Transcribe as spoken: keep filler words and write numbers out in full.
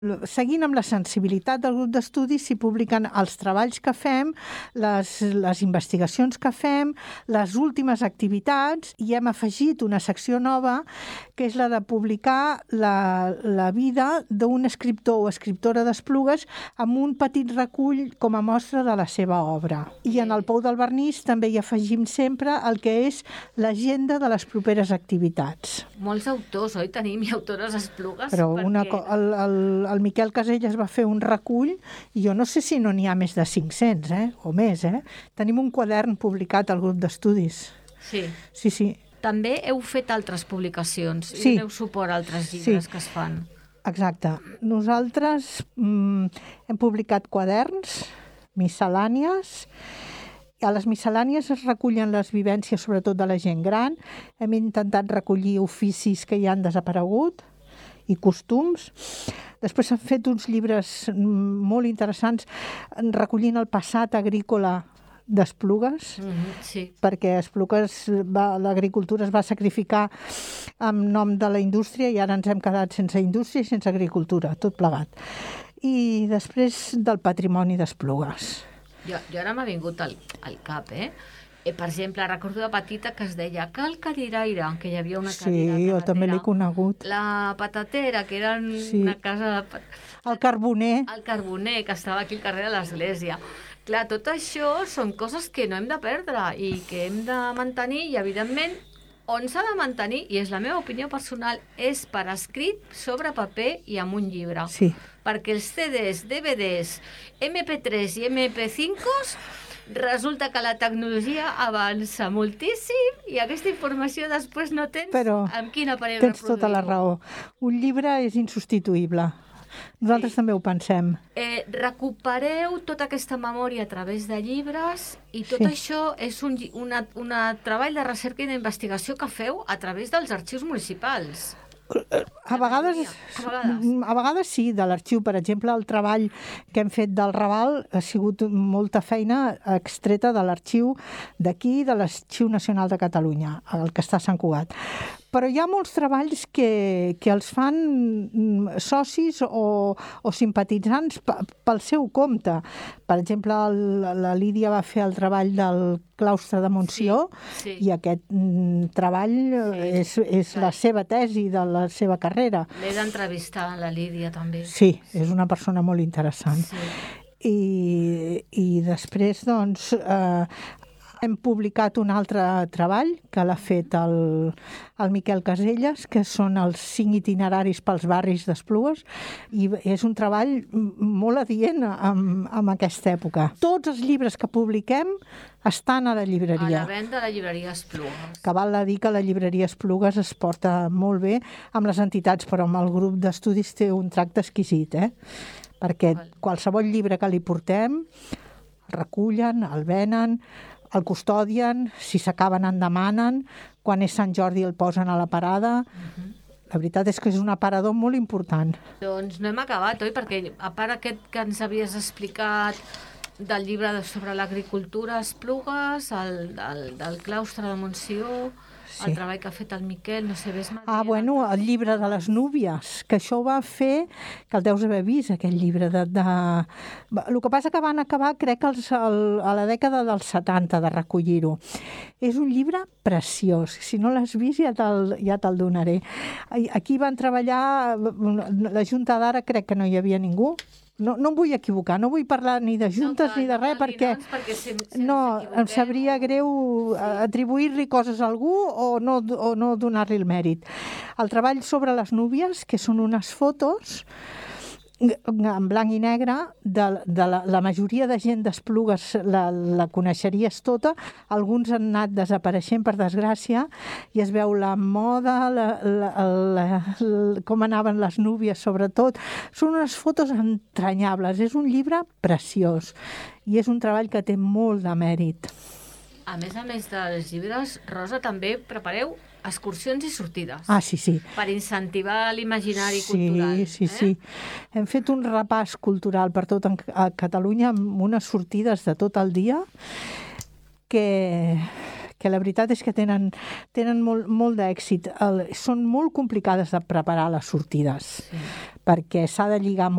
Seguint amb la sensibilitat del grup d'estudis, s'hi publiquen els treballs que fem, les, les investigacions que fem, les últimes activitats, i hem afegit una secció nova, que és la de publicar la, la vida d'un escriptor o escriptora d'Esplugues amb un petit recull com a mostra de la seva obra. I en el Pou del Vernís també hi afegim sempre el que és l'agenda de les properes activitats. Molts autors, oi? Tenim i autores Esplugues. Però perquè... una, el, el, el Miquel Casellas va fer un recull i jo no sé si no n'hi ha més de cinc-cents, eh? O més, eh? Tenim un quadern publicat al grup d'estudis. Sí. Sí, sí. També heu fet altres publicacions sí. i doneu suport a altres llibres sí. que es fan. Exacte. Nosaltres mm, hem publicat quaderns, miscel·lànies. A les miscel·lànies es recullen les vivències, sobretot de la gent gran. Hem intentat recollir oficis que ja han desaparegut i costums. Després s'han fet uns llibres molt interessants recollint el passat agrícola d'Esplugues, mm-hmm, sí. perquè Esplugues, l'agricultura es va sacrificar en nom de la indústria i ara ens hem quedat sense indústria i sense agricultura, tot plegat. I després del patrimoni d'Esplugues. Jo, jo ara m'ha vingut al, al cap, eh? Eh, per exemple, recordo de petita que es deia Cal Cadiraire, que hi havia una cadira. Sí, jo també l'he conegut. La patatera, que era sí. una casa... De... El carboner. El carboner, que estava aquí al carrer de l'església. Clar, tot això són coses que no hem de perdre i que hem de mantenir i, evidentment, on s'ha de mantenir, i és la meva opinió personal, és per escrit, sobre paper i amb un llibre. Sí. Perquè els C Ds, D V Ds, M P tres i M P cinc resulta que la tecnologia avança moltíssim i aquesta informació després no tens Però amb quin aparell reproduir-ho. Tens tota la raó. Un llibre és insubstituïble. Nosaltres sí. també ho pensem. Eh, recupereu tota aquesta memòria a través de llibres i tot sí. això és un una, una treball de recerca i d'investigació que feu a través dels arxius municipals. A vegades, a vegades, a vegades sí, de l'arxiu. Per exemple, el treball que hem fet del Raval ha sigut molta feina extreta de l'arxiu d'aquí, de l'Arxiu Nacional de Catalunya, el que està a Sant Cugat. Però hi ha molts treballs que, que els fan socis o, o simpatitzants pel seu compte. Per exemple, el, la Lídia va fer el treball del claustre de Montsió sí, sí. i aquest mm, treball sí, és, és sí. la seva tesi de la seva carrera. L'he d'entrevistar, la Lídia, també. Sí, és una persona molt interessant. Sí. I, i després, doncs... Eh, hem publicat un altre treball que l'ha fet el, el Miquel Casellas, que són els cinc itineraris pels barris d'Esplugues, i és un treball molt adient amb, amb aquesta època. Tots els llibres que publiquem estan a la llibreria. A la venda a la llibreria Esplugues. Que val a dir que la llibreria Esplugues es porta molt bé amb les entitats, però amb el grup d'estudis té un tracte exquisit, eh? Perquè qualsevol llibre que li portem el recullen, el venen, el custodien, si s'acaben en demanen, quan és Sant Jordi el posen a la parada. Uh-huh. La veritat és que és un aparador molt important. Doncs no hem acabat, oi? Perquè a part aquest que ens havies explicat del llibre sobre l'agricultura a Esplugues, el, el, del claustre de Montsió, sí. el treball que ha fet el Miquel, no sé, ves mal. Ah, bueno, el llibre de les núvies, que això ho va fer, que el deus haver vist, aquest llibre de... de... El que passa que van acabar, crec, els, el, a la dècada dels setanta de recollir-ho. És un llibre preciós. Si no l'has vist, ja te'l, ja te'l donaré. Aquí van treballar... La Junta d'ara crec que no hi havia ningú. No, no em vull equivocar, no vull parlar ni de juntes no, ni de res, no, perquè, perquè si, si no, em sabria greu sí. atribuir-li coses a algú o no, o no donar-li el mèrit. El treball sobre les núvies, que són unes fotos en blanc i negre, de, de la, la majoria de gent d'Esplugues la, la coneixeries tota, alguns han anat desapareixent per desgràcia i es veu la moda, la, la, la, la, com anaven les núvies sobretot. Són unes fotos entranyables, és un llibre preciós i és un treball que té molt de mèrit. A més a més dels llibres, Rosa, també prepareu excursions i sortides. Ah, sí, sí. Per incentivar l'imaginari sí, cultural. Sí, eh? sí, sí. Hem fet un repàs cultural per tot a Catalunya amb unes sortides de tot el dia que, que la veritat és que tenen, tenen molt, molt d'èxit. El, són molt complicades de preparar les sortides, sí. perquè s'ha de lligar molt